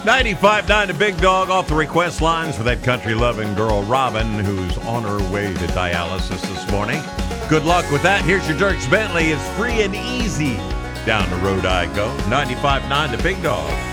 95.9 The Big Dog off the request lines for that country-loving girl, Robin, who's on her way to dialysis this morning. Good luck with that. Here's your Dierks Bentley. It's free and easy. Down the road I go. 95.9 The Big Dog.